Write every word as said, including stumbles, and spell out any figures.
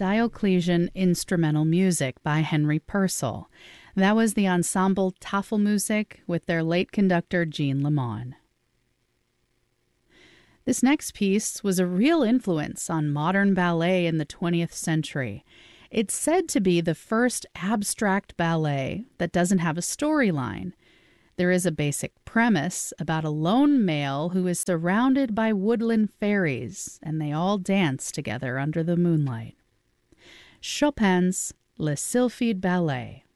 Dioclesian Instrumental Music by Henry Purcell. That was the ensemble Tafelmusik with their late conductor Jean Lemon. This next piece was a real influence on modern ballet in the twentieth century. It's said to be the first abstract ballet that doesn't have a storyline. There is a basic premise about a lone male who is surrounded by woodland fairies, and they all dance together under the moonlight. Chopin's Le Sylphide Ballet.